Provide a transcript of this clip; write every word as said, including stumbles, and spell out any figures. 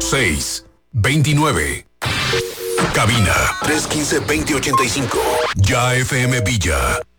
seis veintinueve. Cabina tres uno cinco, veinte ochenta y cinco. Ya F M Villa.